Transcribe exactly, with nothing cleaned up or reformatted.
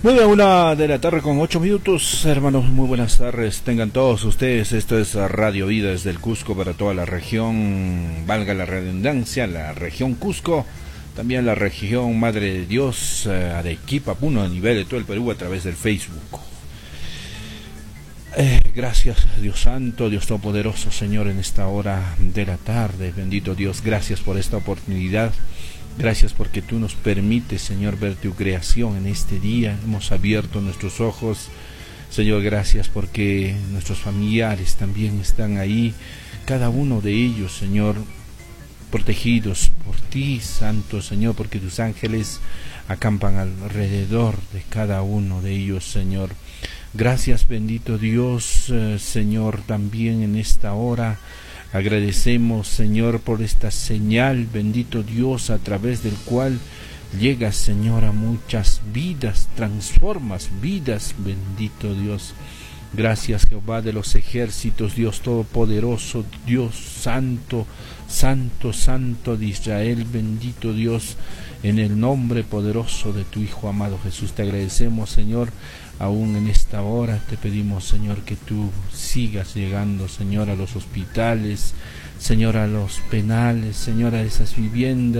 Muy bien, una de la tarde con ocho minutos, hermanos, muy buenas tardes, tengan todos ustedes. Esto es Radio Vida desde el Cusco para toda la región, valga la redundancia, la región Cusco, también la región Madre de Dios, eh, Arequipa, Puno, a nivel de todo el Perú a través del Facebook. Eh, gracias Dios Santo, Dios Todopoderoso, Señor, en esta hora de la tarde, bendito Dios, gracias por esta oportunidad. Gracias porque tú nos permites, Señor, ver tu creación en este día. Hemos abierto nuestros ojos. Señor, gracias porque nuestros familiares también están ahí. Cada uno de ellos, Señor, protegidos por ti, Santo Señor, porque tus ángeles acampan alrededor de cada uno de ellos, Señor. Gracias, bendito Dios, eh, Señor, también en esta hora. Agradecemos, Señor, por esta señal, bendito Dios, a través del cual llegas, Señor, a muchas vidas, transformas vidas, bendito Dios. Gracias, Jehová de los ejércitos, Dios Todopoderoso, Dios Santo, Santo, Santo de Israel, bendito Dios, en el nombre poderoso de tu Hijo amado Jesús. Te agradecemos, Señor, aún en esta hora. Te pedimos, Señor, que tú sigas llegando, Señor, a los hospitales, Señor, a los penales, Señor, a esas viviendas,